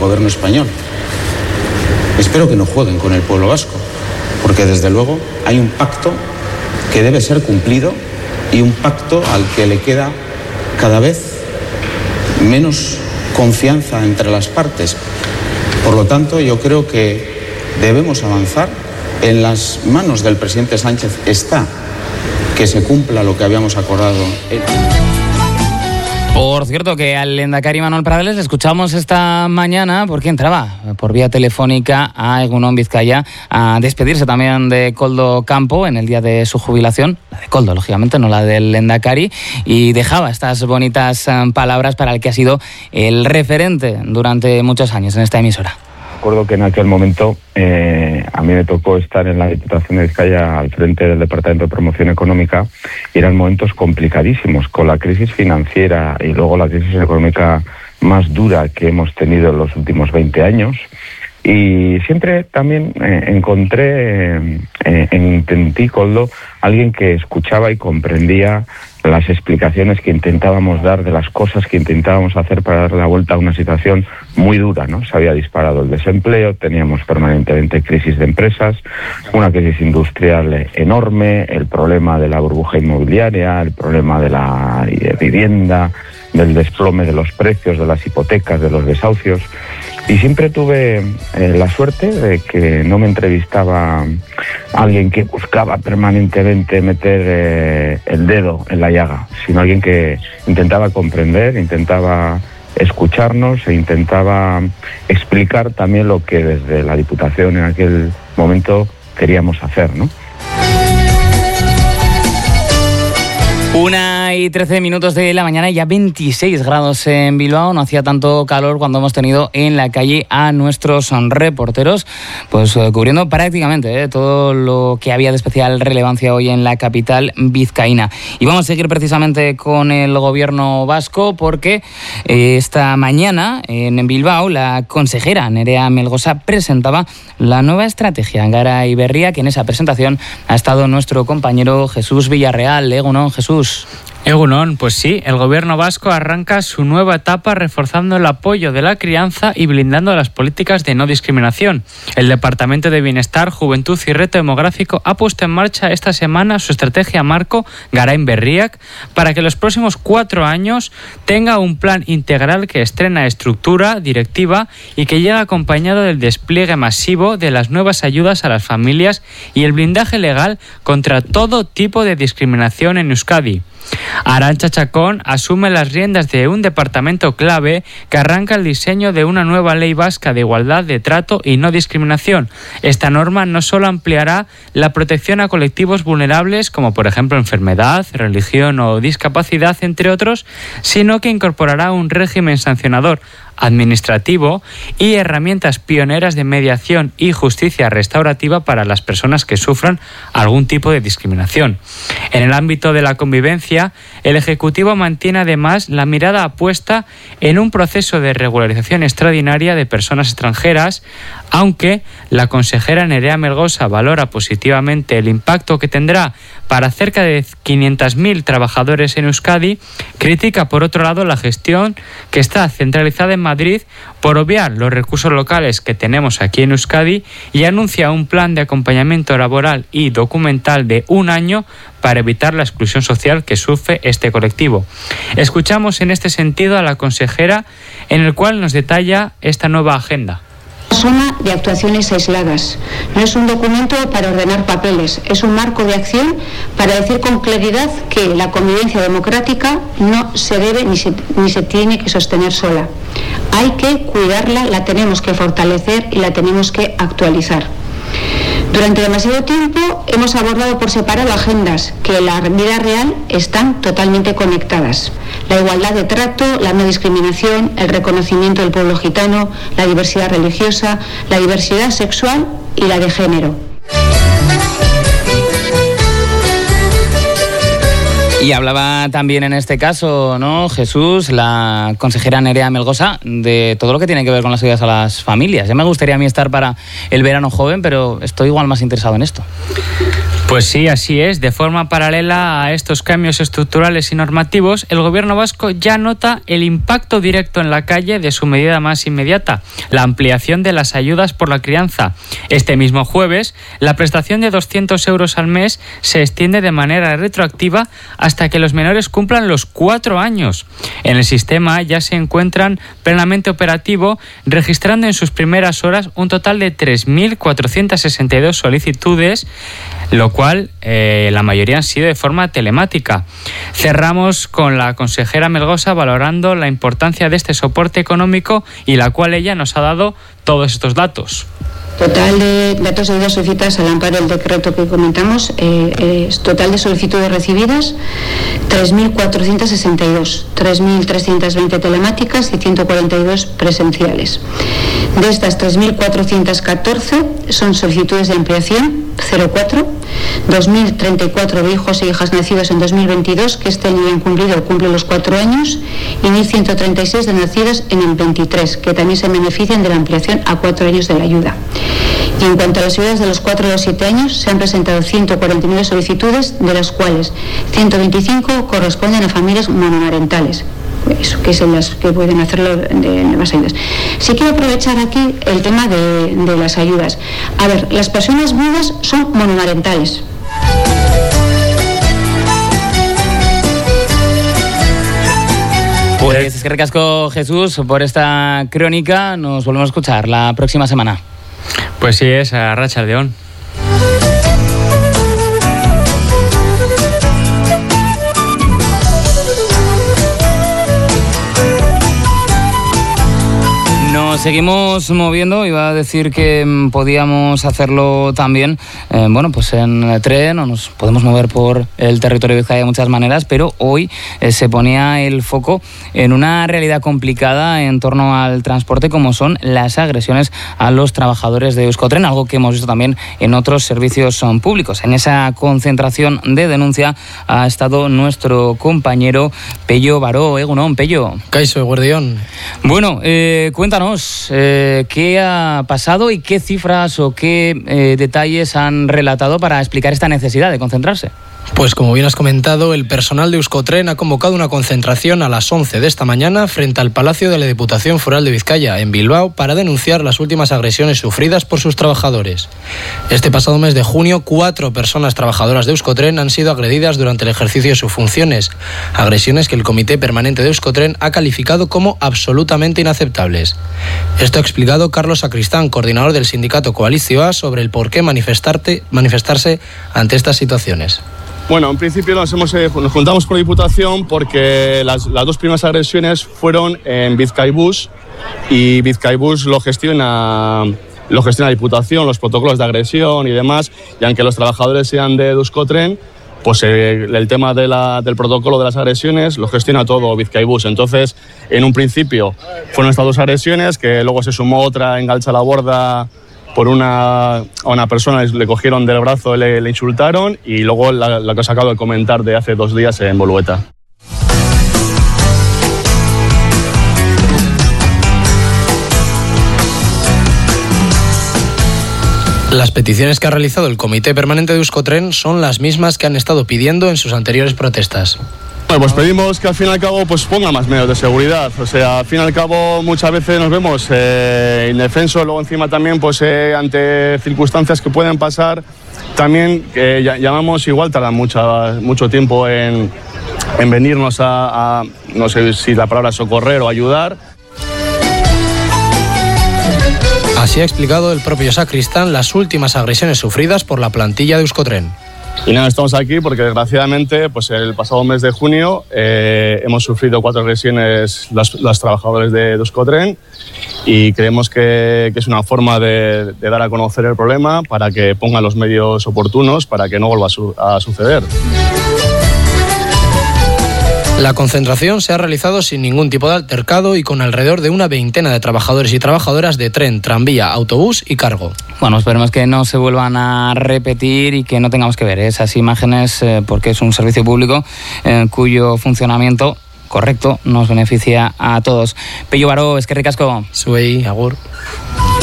gobierno español. Espero que no jueguen con el pueblo vasco, porque desde luego hay un pacto que debe ser cumplido y un pacto al que le queda cada vez menos confianza entre las partes. Por lo tanto, yo creo que debemos avanzar. En las manos del presidente Sánchez está que se cumpla lo que habíamos acordado. Por cierto, que al lehendakari Manuel Pradales le escuchamos esta mañana porque entraba por vía telefónica a Egunon Vizcaya a despedirse también de Koldo Campo en el día de su jubilación, la de Koldo, lógicamente, no la del lehendakari, y dejaba estas bonitas palabras para el que ha sido el referente durante muchos años en esta emisora. Recuerdo que en aquel momento a mí me tocó estar en la Diputación de Vizcaya al frente del Departamento de Promoción Económica y eran momentos complicadísimos, con la crisis financiera y luego la crisis económica más dura que hemos tenido en los últimos 20 años. Y siempre también encontré en ti, Koldo, alguien que escuchaba y comprendía las explicaciones que intentábamos dar de las cosas que intentábamos hacer para dar la vuelta a una situación muy dura, ¿no? Se había disparado el desempleo, teníamos permanentemente crisis de empresas, una crisis industrial enorme, el problema de la burbuja inmobiliaria, el problema de la vivienda, del desplome de los precios, de las hipotecas, de los desahucios. Y siempre tuve la suerte de que no me entrevistaba alguien que buscaba permanentemente meter el dedo en la llaga, sino alguien que intentaba comprender, intentaba escucharnos e intentaba explicar también lo que desde la Diputación en aquel momento queríamos hacer, ¿no? 1:13 de la mañana, ya 26 grados en Bilbao. No hacía tanto calor cuando hemos tenido en la calle a nuestros reporteros, pues cubriendo prácticamente todo lo que había de especial relevancia hoy en la capital vizcaína. Y vamos a seguir precisamente con el gobierno vasco porque esta mañana en Bilbao la consejera Nerea Melgosa presentaba la nueva estrategia Garai Berria, que en esa presentación ha estado nuestro compañero Jesús Villarreal. Egunon, Jesús. Egunon, pues sí, el gobierno vasco arranca su nueva etapa reforzando el apoyo de la crianza y blindando las políticas de no discriminación. El Departamento de Bienestar, Juventud y Reto Demográfico ha puesto en marcha esta semana su estrategia marco Garai Berria para que los próximos 4 años tenga un plan integral que estrena estructura directiva y que llega acompañado del despliegue masivo de las nuevas ayudas a las familias y el blindaje legal contra todo tipo de discriminación en Euskadi. Arantxa Chacón asume las riendas de un departamento clave que arranca el diseño de una nueva ley vasca de igualdad de trato y no discriminación. Esta norma no solo ampliará la protección a colectivos vulnerables como por ejemplo enfermedad, religión o discapacidad, entre otros, sino que incorporará un régimen sancionador administrativo y herramientas pioneras de mediación y justicia restaurativa para las personas que sufran algún tipo de discriminación. En el ámbito de la convivencia, el Ejecutivo mantiene además la mirada puesta en un proceso de regularización extraordinaria de personas extranjeras, aunque la consejera Nerea Melgosa valora positivamente el impacto que tendrá para cerca de 500.000 trabajadores en Euskadi, critica por otro lado la gestión que está centralizada en Madrid por obviar los recursos locales que tenemos aquí en Euskadi y anuncia un plan de acompañamiento laboral y documental de 1 año para evitar la exclusión social que sufre este colectivo. Escuchamos en este sentido a la consejera, en el cual nos detalla esta nueva agenda. Suma de actuaciones aisladas. No es un documento para ordenar papeles, es un marco de acción para decir con claridad que la convivencia democrática no se debe ni se tiene que sostener sola. Hay que cuidarla, la tenemos que fortalecer y la tenemos que actualizar. Durante demasiado tiempo hemos abordado por separado agendas que en la vida real están totalmente conectadas. La igualdad de trato, la no discriminación, el reconocimiento del pueblo gitano, la diversidad religiosa, la diversidad sexual y la de género. Y hablaba también en este caso, ¿no, Jesús, la consejera Nerea Melgosa, de todo lo que tiene que ver con las ayudas a las familias? Ya me gustaría a mí estar para el verano joven, pero estoy igual más interesado en esto. Pues sí, así es. De forma paralela a estos cambios estructurales y normativos, el gobierno vasco ya nota el impacto directo en la calle de su medida más inmediata, la ampliación de las ayudas por la crianza. Este mismo jueves, la prestación de 200 euros al mes se extiende de manera retroactiva hasta que los menores cumplan los 4 años. En el sistema ya se encuentran plenamente operativo, registrando en sus primeras horas un total de 3.462 solicitudes, lo cual la mayoría han sido de forma telemática. Cerramos con la consejera Melgosa valorando la importancia de este soporte económico y la cual ella nos ha dado todos estos datos. Total de datos de ayudas solicitadas al amparo del decreto que comentamos, total de solicitudes recibidas 3.462, 3.320 telemáticas y 142 presenciales. De estas 3.414 son solicitudes de ampliación, 0,4, 2.034 de hijos e hijas nacidos en 2022 que este año ya han cumplido o cumplen los 4 años y 1.136 de nacidas en el 23 que también se benefician de la ampliación a 4 años de la ayuda. Y en cuanto a las ayudas de los 4 a los 7 años, se han presentado 149 solicitudes, de las cuales 125 corresponden a familias monomarentales. Eso, que son las que pueden hacerlo de nuevas ayudas. Sí quiero aprovechar aquí el tema de las ayudas. A ver, las personas viudas son monomarentales. Pues es que recasco, Jesús, por esta crónica. Nos volvemos a escuchar la próxima semana. Pues sí, es a Arratsaldeon. Nos seguimos moviendo, iba a decir que podíamos hacerlo también, pues en tren, o nos podemos mover por el territorio de Vizcaya de muchas maneras, pero hoy se ponía el foco en una realidad complicada en torno al transporte, como son las agresiones a los trabajadores de Euskotren, algo que hemos visto también en otros servicios públicos. En esa concentración de denuncia ha estado nuestro compañero Pello Baró. Egunon, Pello. Kaixo, eguerdión. Bueno, cuéntanos, ¿qué ha pasado y qué cifras o qué detalles han relatado para explicar esta necesidad de concentrarse? Pues como bien has comentado, el personal de Euskotren ha convocado una concentración a las 11 de esta mañana frente al Palacio de la Diputación Foral de Vizcaya, en Bilbao, para denunciar las últimas agresiones sufridas por sus trabajadores. Este pasado mes de junio, 4 personas trabajadoras de Euskotren han sido agredidas durante el ejercicio de sus funciones, agresiones que el Comité Permanente de Euskotren ha calificado como absolutamente inaceptables. Esto ha explicado Carlos Sacristán, coordinador del sindicato Coalizioa, sobre el por qué manifestarse ante estas situaciones. Bueno, en principio nos juntamos con la Diputación porque las 2 primeras agresiones fueron en Bizkaibus y Bizkaibus lo gestiona la Diputación, los protocolos de agresión y demás, y aunque los trabajadores sean de Euskotren, pues el tema del protocolo de las agresiones lo gestiona todo Bizkaibus. Entonces, en un principio fueron estas 2 agresiones, que luego se sumó otra en Galtzalaborda por a una persona, le cogieron del brazo, le insultaron, y luego la que os acabo de comentar de hace 2 días en Bolueta. Las peticiones que ha realizado el Comité Permanente de Euskotren son las mismas que han estado pidiendo en sus anteriores protestas. Bueno, pues pedimos que al fin y al cabo pues ponga más medios de seguridad. O sea, al fin y al cabo muchas veces nos vemos indefensos, luego encima también pues ante circunstancias que pueden pasar. También llamamos, igual tardan mucho tiempo en venirnos a no sé si la palabra es socorrer o ayudar. Así ha explicado el propio Sacristán las últimas agresiones sufridas por la plantilla de Euskotren. Y nada, estamos aquí porque desgraciadamente pues el pasado mes de junio hemos sufrido 4 agresiones los trabajadores de Euskotren, y creemos que es una forma de dar a conocer el problema para que pongan los medios oportunos para que no vuelva a suceder. La concentración se ha realizado sin ningún tipo de altercado y con alrededor de una veintena de trabajadores y trabajadoras de tren, tranvía, autobús y cargo. Bueno, esperemos que no se vuelvan a repetir y que no tengamos que ver esas imágenes, porque es un servicio público cuyo funcionamiento correcto nos beneficia a todos. Pello Baró, eskerrik asko. Zuei, agur.